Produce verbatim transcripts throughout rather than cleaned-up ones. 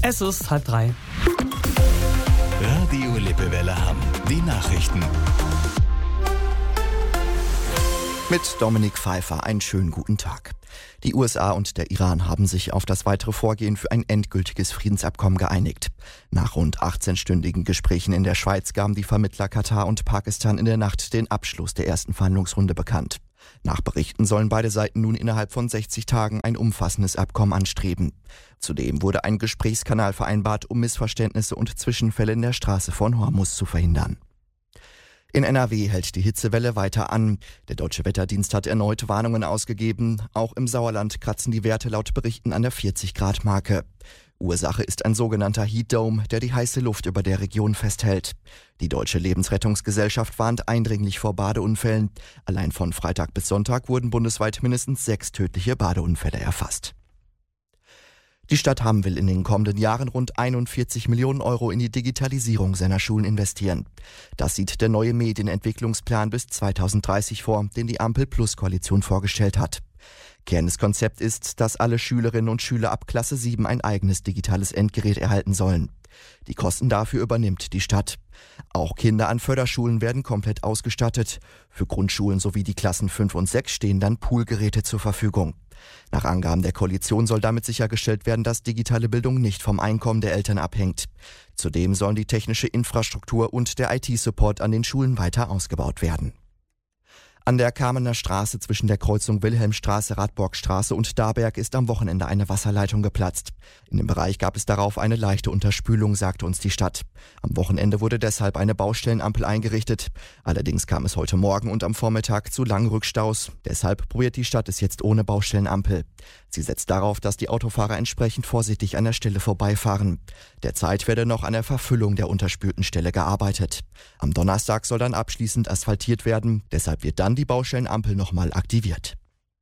Es ist halb drei. Radio Lippewelle Hamm. Die Nachrichten. Mit Dominik Pfeiffer einen schönen guten Tag. Die U S A und der Iran haben sich auf das weitere Vorgehen für ein endgültiges Friedensabkommen geeinigt. Nach rund achtzehnstündigen Gesprächen in der Schweiz gaben die Vermittler Katar und Pakistan in der Nacht den Abschluss der ersten Verhandlungsrunde bekannt. Nach Berichten sollen beide Seiten nun innerhalb von sechzig Tagen ein umfassendes Abkommen anstreben. Zudem wurde ein Gesprächskanal vereinbart, um Missverständnisse und Zwischenfälle in der Straße von Hormuz zu verhindern. In N R W hält die Hitzewelle weiter an. Der Deutsche Wetterdienst hat erneut Warnungen ausgegeben. Auch im Sauerland kratzen die Werte laut Berichten an der vierzig-Grad-Marke. Ursache ist ein sogenannter Heat Dome, der die heiße Luft über der Region festhält. Die Deutsche Lebensrettungsgesellschaft warnt eindringlich vor Badeunfällen. Allein von Freitag bis Sonntag wurden bundesweit mindestens sechs tödliche Badeunfälle erfasst. Die Stadt Hamm will in den kommenden Jahren rund einundvierzig Millionen Euro in die Digitalisierung seiner Schulen investieren. Das sieht der neue Medienentwicklungsplan bis zweitausenddreißig vor, den die Ampel-Plus-Koalition vorgestellt hat. Kern des Konzepts ist, dass alle Schülerinnen und Schüler ab Klasse sieben ein eigenes digitales Endgerät erhalten sollen. Die Kosten dafür übernimmt die Stadt. Auch Kinder an Förderschulen werden komplett ausgestattet. Für Grundschulen sowie die Klassen fünf und sechs stehen dann Poolgeräte zur Verfügung. Nach Angaben der Koalition soll damit sichergestellt werden, dass digitale Bildung nicht vom Einkommen der Eltern abhängt. Zudem sollen die technische Infrastruktur und der I T-Support an den Schulen weiter ausgebaut werden. An der Kamener Straße zwischen der Kreuzung Wilhelmstraße, Radborgstraße und Daberg ist am Wochenende eine Wasserleitung geplatzt. In dem Bereich gab es darauf eine leichte Unterspülung, sagte uns die Stadt. Am Wochenende wurde deshalb eine Baustellenampel eingerichtet. Allerdings kam es heute Morgen und am Vormittag zu langen Rückstaus. Deshalb probiert die Stadt es jetzt ohne Baustellenampel. Sie setzt darauf, dass die Autofahrer entsprechend vorsichtig an der Stelle vorbeifahren. Derzeit werde noch an der Verfüllung der unterspülten Stelle gearbeitet. Am Donnerstag soll dann abschließend asphaltiert werden. Deshalb wird dann die Baustellenampel nochmal aktiviert.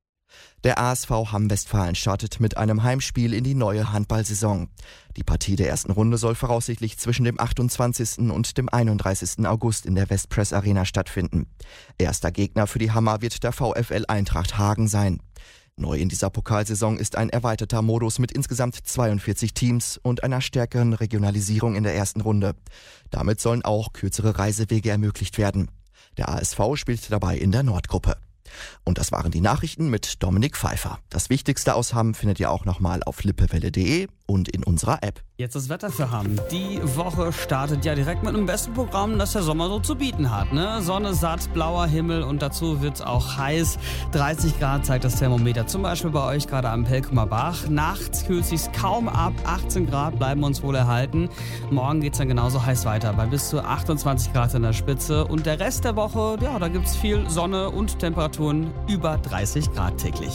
Der A S V Hamm-Westfalen startet mit einem Heimspiel in die neue Handballsaison. Die Partie der ersten Runde soll voraussichtlich zwischen dem achtundzwanzigsten und dem einunddreißigsten August in der Westpress Arena stattfinden. Erster Gegner für die Hammer wird der VfL Eintracht Hagen sein. Neu in dieser Pokalsaison ist ein erweiterter Modus mit insgesamt zweiundvierzig Teams und einer stärkeren Regionalisierung in der ersten Runde. Damit sollen auch kürzere Reisewege ermöglicht werden. Der A S V spielt dabei in der Nordgruppe. Und das waren die Nachrichten mit Dominik Pfeiffer. Das Wichtigste aus Hamm findet ihr auch nochmal auf lippewelle punkt de und in unserer App. Jetzt das Wetter für Hamm. Die Woche startet ja direkt mit einem besten Programm, das der Sommer so zu bieten hat. Ne? Sonne, satt, blauer Himmel und dazu wird es auch heiß. dreißig Grad zeigt das Thermometer, zum Beispiel bei euch gerade am Pelkumer Bach. Nachts kühlt es sich kaum ab, achtzehn Grad bleiben uns wohl erhalten. Morgen geht es dann genauso heiß weiter, bei bis zu achtundzwanzig Grad in der Spitze. Und der Rest der Woche, ja, da gibt es viel Sonne und Temperaturen über dreißig Grad täglich.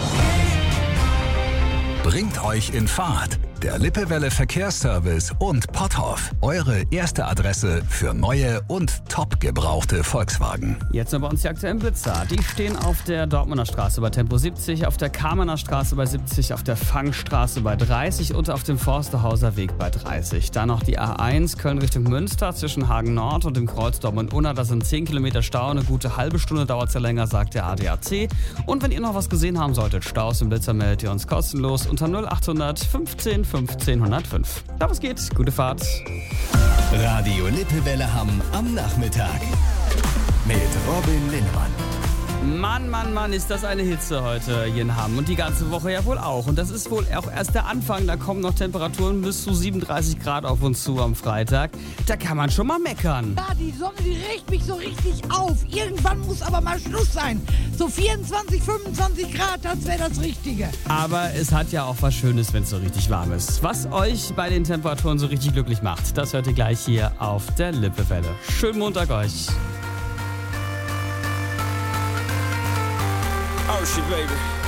Bringt euch in Fahrt. Der Lippewelle Verkehrsservice und Potthoff. Eure erste Adresse für neue und top gebrauchte Volkswagen. Jetzt noch bei uns die aktuellen Blitzer. Die stehen auf der Dortmunder Straße bei Tempo siebzig, auf der Kamener Straße bei siebzig, auf der Fangstraße bei dreißig und auf dem Forsterhauser Weg bei dreißig. Dann noch die A eins Köln Richtung Münster zwischen Hagen Nord und dem Kreuz Dortmund-Unna. Das sind zehn Kilometer Stau. Eine gute halbe Stunde dauert es ja länger, sagt der A D A C. Und wenn ihr noch was gesehen haben solltet, Staus im Blitzer, meldet ihr uns kostenlos unter null achthundert fünfzehn fünfzehn hundertfünf. Da was geht, gute Fahrt. Radio Lippewelle Hamm am Nachmittag mit Robin Linnemann. Mann, Mann, Mann, ist das eine Hitze heute hier in Hamm und die ganze Woche ja wohl auch. Und das ist wohl auch erst der Anfang, da kommen noch Temperaturen bis zu siebenunddreißig Grad auf uns zu am Freitag. Da kann man schon mal meckern. Ja, die Sonne, die regt mich so richtig auf. Irgendwann muss aber mal Schluss sein. So vierundzwanzig, fünfundzwanzig Grad, das wäre das Richtige. Aber es hat ja auch was Schönes, wenn es so richtig warm ist. Was euch bei den Temperaturen so richtig glücklich macht, das hört ihr gleich hier auf der Lippewelle. Schönen Montag euch. Oh shit, baby.